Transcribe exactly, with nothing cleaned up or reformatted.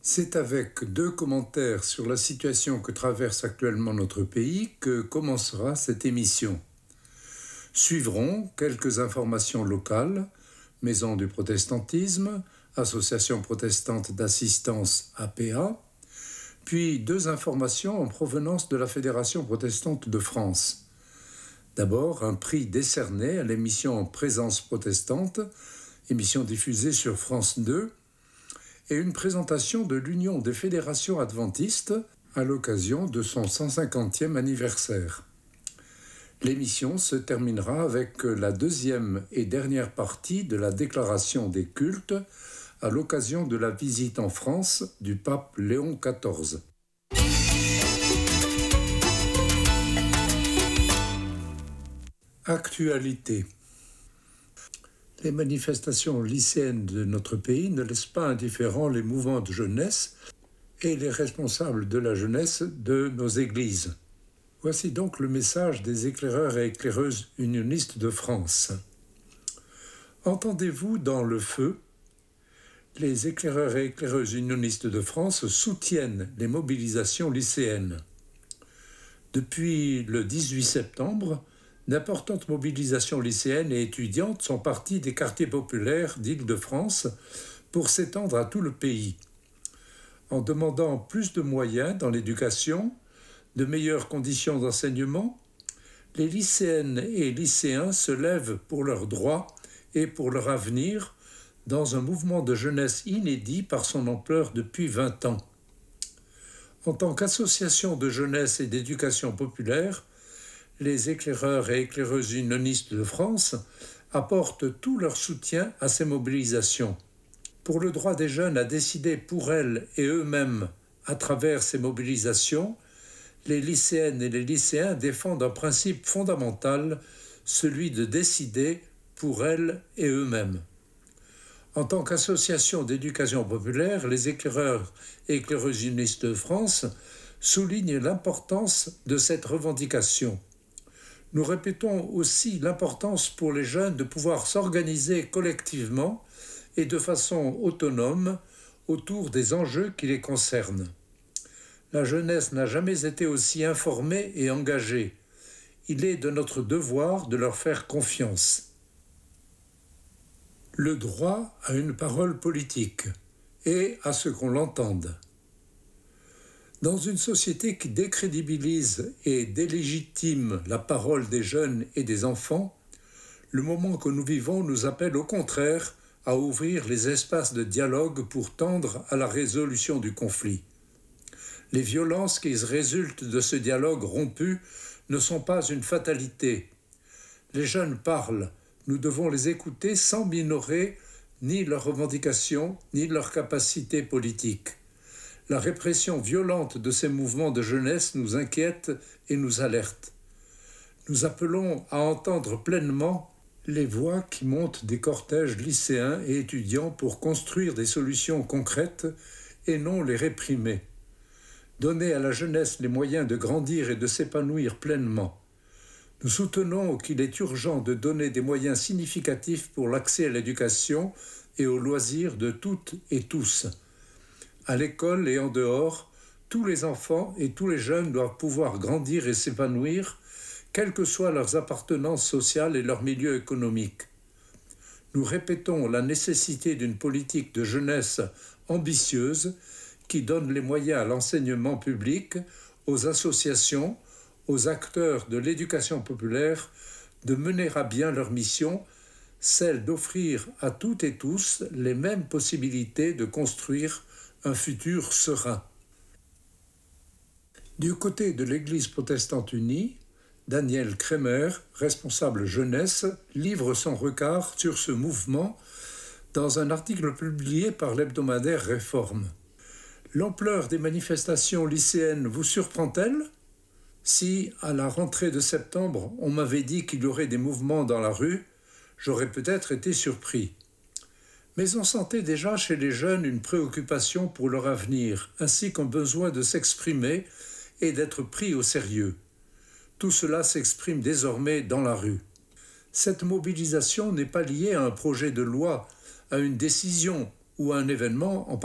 C'est avec deux commentaires sur la situation que traverse actuellement notre pays que commencera cette émission. Suivront quelques informations locales, Maison du protestantisme, Association protestante d'assistance A P A, puis deux informations en provenance de la Fédération protestante de France. D'abord, un prix décerné à l'émission Présence protestante, émission diffusée sur France deux, et une présentation de l'Union des fédérations adventistes à l'occasion de son cent cinquantième anniversaire. L'émission se terminera avec la deuxième et dernière partie de la déclaration des cultes à l'occasion de la visite en France du pape Léon quatorze. Actualité. Les manifestations lycéennes de notre pays ne laissent pas indifférents les mouvements de jeunesse et les responsables de la jeunesse de nos églises. Voici donc le message des éclaireurs et éclaireuses unionistes de France. Entendez-vous dans le feu? Les éclaireurs et éclaireuses unionistes de France soutiennent les mobilisations lycéennes. Depuis le dix-huit septembre, d'importantes mobilisations lycéennes et étudiantes sont parties des quartiers populaires d'Île-de-France pour s'étendre à tout le pays. En demandant plus de moyens dans l'éducation, de meilleures conditions d'enseignement, les lycéennes et lycéens se lèvent pour leurs droits et pour leur avenir dans un mouvement de jeunesse inédit par son ampleur depuis vingt ans. En tant qu'association de jeunesse et d'éducation populaire, les éclaireurs et éclaireuses unionistes de France apportent tout leur soutien à ces mobilisations. Pour le droit des jeunes à décider pour elles et eux-mêmes à travers ces mobilisations, les lycéennes et les lycéens défendent un principe fondamental, celui de décider pour elles et eux-mêmes. En tant qu'association d'éducation populaire, les éclaireurs et éclaireuses unionistes de France soulignent l'importance de cette revendication. Nous répétons aussi l'importance pour les jeunes de pouvoir s'organiser collectivement et de façon autonome autour des enjeux qui les concernent. La jeunesse n'a jamais été aussi informée et engagée. Il est de notre devoir de leur faire confiance. Le droit à une parole politique et à ce qu'on l'entende. Dans une société qui décrédibilise et délégitime la parole des jeunes et des enfants, le moment que nous vivons nous appelle au contraire à ouvrir les espaces de dialogue pour tendre à la résolution du conflit. Les violences qui résultent de ce dialogue rompu ne sont pas une fatalité. Les jeunes parlent, nous devons les écouter sans minorer ni leurs revendications ni leurs capacités politiques. La répression violente de ces mouvements de jeunesse nous inquiète et nous alerte. Nous appelons à entendre pleinement les voix qui montent des cortèges lycéens et étudiants pour construire des solutions concrètes et non les réprimer. Donner à la jeunesse les moyens de grandir et de s'épanouir pleinement. Nous soutenons qu'il est urgent de donner des moyens significatifs pour l'accès à l'éducation et aux loisirs de toutes et tous. À l'école et en dehors, tous les enfants et tous les jeunes doivent pouvoir grandir et s'épanouir, quelles que soient leurs appartenances sociales et leur milieu économique. Nous répétons la nécessité d'une politique de jeunesse ambitieuse qui donne les moyens à l'enseignement public, aux associations, aux acteurs de l'éducation populaire de mener à bien leur mission, celle d'offrir à toutes et tous les mêmes possibilités de construire un futur serein. Du côté de l'Église protestante unie, Daniel Kremer, responsable jeunesse, livre son regard sur ce mouvement dans un article publié par l'hebdomadaire Réforme. L'ampleur des manifestations lycéennes vous surprend-elle? Si, à la rentrée de septembre, on m'avait dit qu'il y aurait des mouvements dans la rue, j'aurais peut-être été surpris. Mais on sentait déjà chez les jeunes une préoccupation pour leur avenir, ainsi qu'un besoin de s'exprimer et d'être pris au sérieux. Tout cela s'exprime désormais dans la rue. Cette mobilisation n'est pas liée à un projet de loi, à une décision ou à un événement en